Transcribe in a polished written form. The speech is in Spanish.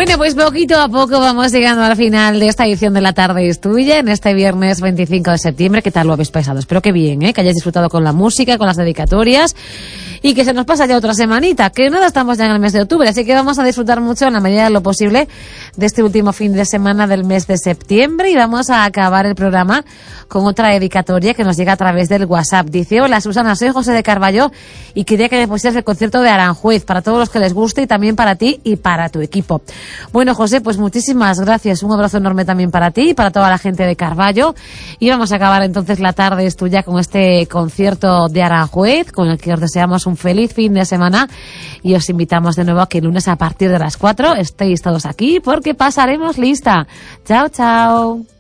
Bueno, pues poquito a poco vamos llegando al final de esta edición de La Tarde es Tuya, en este viernes 25 de septiembre. ¿Qué tal lo habéis pasado? Espero que bien, que hayáis disfrutado con la música, con las dedicatorias y que se nos pasa ya otra semanita, que nada, estamos ya en el mes de octubre, así que vamos a disfrutar mucho en la medida de lo posible de este último fin de semana del mes de septiembre y vamos a acabar el programa con otra dedicatoria que nos llega a través del WhatsApp. Dice: hola Susana, soy José de Carballo y quería que me pusieras el concierto de Aranjuez para todos los que les guste y también para ti y para tu equipo. Bueno, José, pues muchísimas gracias, un abrazo enorme también para ti y para toda la gente de Carballo, y vamos a acabar entonces La Tarde es Tuya con este concierto de Aranjuez, con el que os deseamos un feliz fin de semana y os invitamos de nuevo a que el lunes a partir de las 4 estéis todos aquí porque pasaremos lista. Chao, chao.